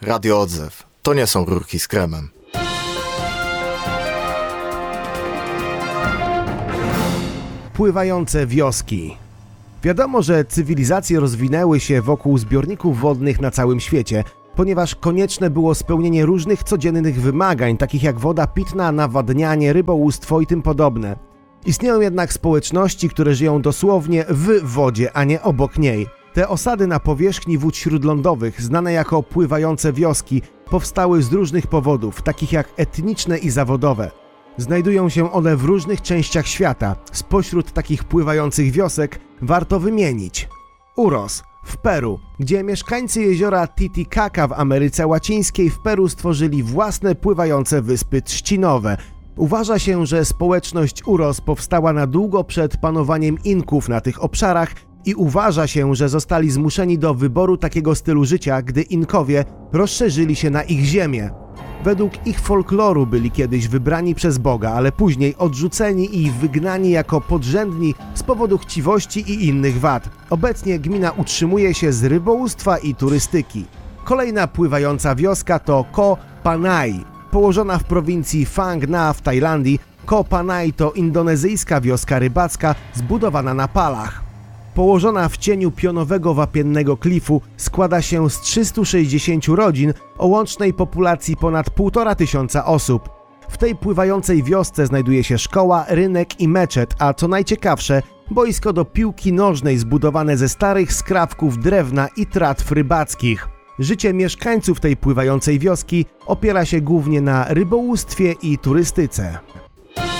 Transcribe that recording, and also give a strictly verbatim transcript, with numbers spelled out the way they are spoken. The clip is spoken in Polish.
Radio Odzew. To nie są rurki z kremem. Pływające wioski. Wiadomo, że cywilizacje rozwinęły się wokół zbiorników wodnych na całym świecie, ponieważ konieczne było spełnienie różnych codziennych wymagań, takich jak woda pitna, nawadnianie, rybołówstwo i tym podobne. Istnieją jednak społeczności, które żyją dosłownie w wodzie, a nie obok niej. Te osady na powierzchni wód śródlądowych, znane jako pływające wioski, powstały z różnych powodów, takich jak etniczne i zawodowe. Znajdują się one w różnych częściach świata. Spośród takich pływających wiosek warto wymienić Uros w Peru, gdzie mieszkańcy jeziora Titicaca w Ameryce Łacińskiej w Peru stworzyli własne pływające wyspy trzcinowe. Uważa się, że społeczność Uros powstała na długo przed panowaniem Inków na tych obszarach i uważa się, że zostali zmuszeni do wyboru takiego stylu życia, gdy Inkowie rozszerzyli się na ich ziemię. Według ich folkloru byli kiedyś wybrani przez Boga, ale później odrzuceni i wygnani jako podrzędni z powodu chciwości i innych wad. Obecnie gmina utrzymuje się z rybołówstwa i turystyki. Kolejna pływająca wioska to Koh Phangai. Położona w prowincji Phang Nga w Tajlandii, Koh Phangai to indonezyjska wioska rybacka zbudowana na palach. Położona w cieniu pionowego wapiennego klifu, składa się z trzystu sześćdziesięciu rodzin o łącznej populacji ponad półtora tysiąca osób. W tej pływającej wiosce znajduje się szkoła, rynek i meczet, a co najciekawsze, boisko do piłki nożnej zbudowane ze starych skrawków drewna i tratw rybackich. Życie mieszkańców tej pływającej wioski opiera się głównie na rybołówstwie i turystyce.